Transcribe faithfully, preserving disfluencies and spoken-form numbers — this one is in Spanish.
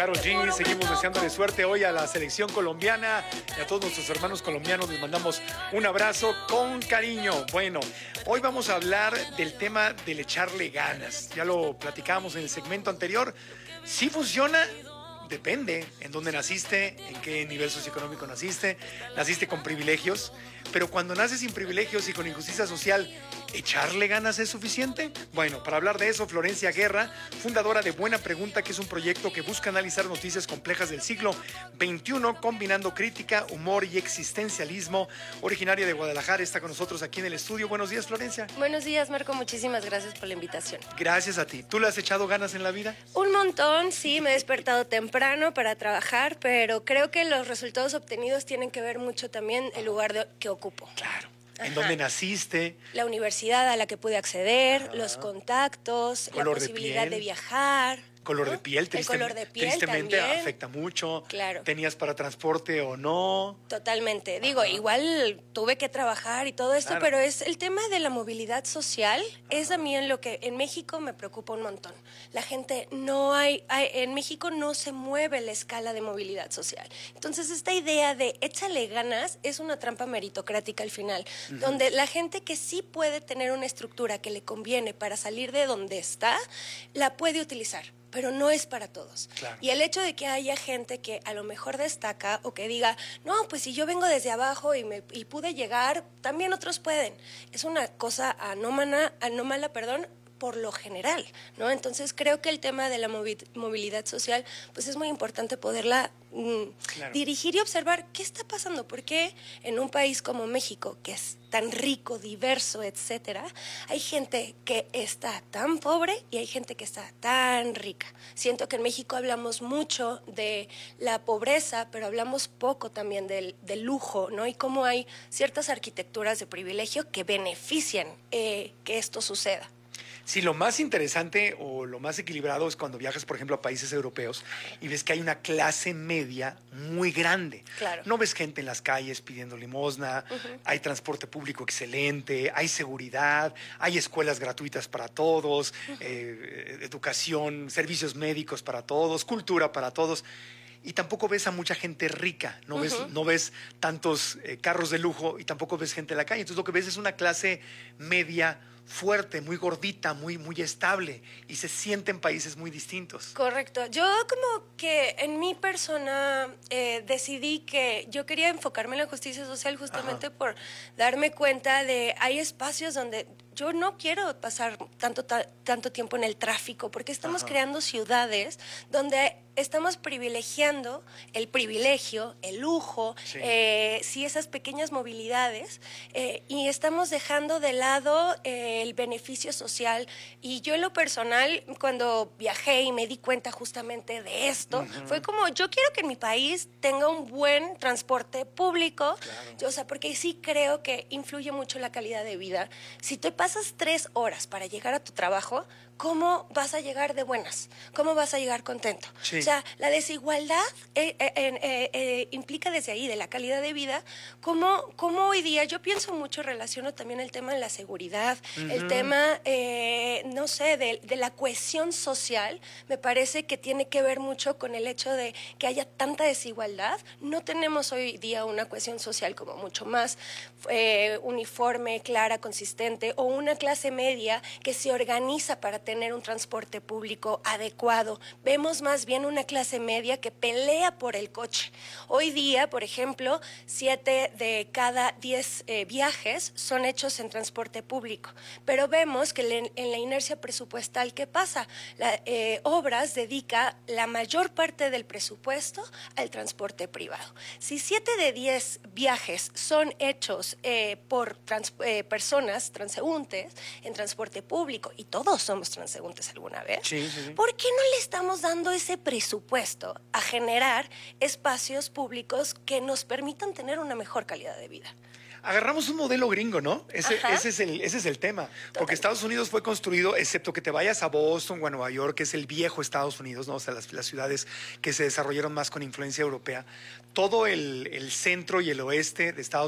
Karol G. Seguimos deseándole suerte hoy a la selección colombiana y a todos nuestros hermanos colombianos. Les mandamos un abrazo con cariño. Bueno, hoy vamos a hablar del tema del echarle ganas. Ya lo platicábamos en el segmento anterior. ¿Sí funciona? Depende en dónde naciste, en qué nivel socioeconómico naciste, naciste con privilegios, pero cuando naces sin privilegios y con injusticia social, ¿echarle ganas es suficiente? Bueno, para hablar de eso, Florencia Guerra, fundadora de Buena Pregunta, que es un proyecto que busca analizar noticias complejas del siglo veintiuno, combinando crítica, humor y existencialismo, originaria de Guadalajara, está con nosotros aquí en el estudio. Buenos días, Florencia. Buenos días, Marco, muchísimas gracias por la invitación. Gracias a ti. ¿Tú le has echado ganas en la vida? Un montón, sí, me he despertado temprano para trabajar, pero creo que los resultados obtenidos tienen que ver mucho también el lugar de, que ocupo. Claro. ¿En Ajá. dónde naciste? La universidad a la que pude acceder, Ajá. los contactos, Color la de posibilidad piel. de viajar. Color ¿no? de piel, triste, El color de piel tristemente también. afecta mucho. Claro. ¿Tenías para transporte o no? Totalmente. Digo, Ajá. igual tuve que trabajar y todo esto, Claro. pero es el tema de la movilidad social. Ajá. Es también lo que en México me preocupa un montón. La gente no hay, hay, en México no se mueve la escala de movilidad social. Entonces, esta idea de échale ganas es una trampa meritocrática al final, uh-huh. donde la gente que sí puede tener una estructura que le conviene para salir de donde está, la puede utilizar, pero no es para todos. Claro. Y el hecho de que haya gente que a lo mejor destaca o que diga, no, pues si yo vengo desde abajo y, me, y pude llegar, también otros pueden. Es una cosa anómala, anómala, perdón, por lo general, ¿no? Entonces creo que el tema de la movilidad social, pues es muy importante poderla mm, claro. dirigir y observar qué está pasando, porque en un país como México, que es tan rico, diverso, etcétera, hay gente que está tan pobre y hay gente que está tan rica. Siento que en México hablamos mucho de la pobreza, pero hablamos poco también del, del lujo, ¿no? Y cómo hay ciertas arquitecturas de privilegio que benefician eh, que esto suceda. Sí, lo más interesante o lo más equilibrado es cuando viajas, por ejemplo, a países europeos y ves que hay una clase media muy grande. Claro. No ves gente en las calles pidiendo limosna, uh-huh. hay transporte público excelente, hay seguridad, hay escuelas gratuitas para todos, uh-huh. eh, educación, servicios médicos para todos, cultura para todos. Y tampoco ves a mucha gente rica, no, uh-huh. ves, no ves tantos eh, carros de lujo y tampoco ves gente en la calle. Entonces lo que ves es una clase media fuerte, muy gordita, muy, muy estable, y se siente en países muy distintos. Correcto. Yo como que en mi persona eh, decidí que yo quería enfocarme en la justicia social justamente Ajá. por darme cuenta de hay espacios donde yo no quiero pasar tanto, ta, tanto tiempo en el tráfico, porque estamos Ajá. creando ciudades donde estamos privilegiando el privilegio, el lujo, sí, eh, sí esas pequeñas movilidades, eh, y estamos dejando de lado eh, el beneficio social. Y yo en lo personal, cuando viajé y me di cuenta justamente de esto, uh-huh. fue como, yo quiero que en mi país tenga un buen transporte público, claro. yo, o sea, porque sí creo que influye mucho la calidad de vida. Si te pasas tres horas para llegar a tu trabajo, ¿cómo vas a llegar de buenas? ¿Cómo vas a llegar contento? Sí. O sea, la desigualdad eh, eh, eh, eh, implica desde ahí, de la calidad de vida, cómo, cómo hoy día, yo pienso mucho, relaciono también el tema de la seguridad, uh-huh. el tema, eh, no sé, de, de la cohesión social, me parece que tiene que ver mucho con el hecho de que haya tanta desigualdad. No tenemos hoy día una cohesión social como mucho más eh, uniforme, clara, consistente, o una clase media que se organiza para tener tener un transporte público adecuado. Vemos más bien una clase media que pelea por el coche. Hoy día, por ejemplo, siete de cada diez eh, viajes son hechos en transporte público, pero vemos que le, en la inercia presupuestal, ¿qué pasa? La, eh, Obras dedica la mayor parte del presupuesto al transporte privado. Si siete de diez viajes son hechos eh, por trans, eh, personas transeúntes en transporte público, y todos somos transeúntes, transeúntes alguna vez, sí, sí, sí. ¿por qué no le estamos dando ese presupuesto a generar espacios públicos que nos permitan tener una mejor calidad de vida? Agarramos un modelo gringo, ¿no? Ese, ese, es, el, ese es el tema. Total. Porque Estados Unidos fue construido, excepto que te vayas a Boston o a Nueva York, que es el viejo Estados Unidos, ¿no? O sea, las, las ciudades que se desarrollaron más con influencia europea. Todo el, el centro y el oeste de Estados